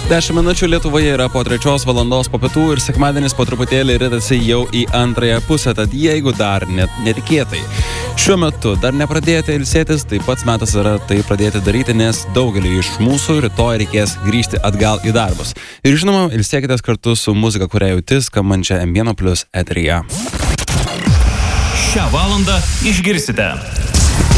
10 minučių Lietuvoje yra po 3 valandos po pietų ir sekmadienis po truputėlį ritasi jau į antrąją pusę, tad jeigu dar netikėtai šiuo metu dar nepradėjote ilsėtis, tai pats metas yra tai pradėti daryti, nes daugelį iš mūsų rytoj reikės grįžti atgal į darbus. Ir žinoma, ilsėkitės kartu su muzika, kurią jauti, skambančia M1+ eteryje. Šią valandą išgirsite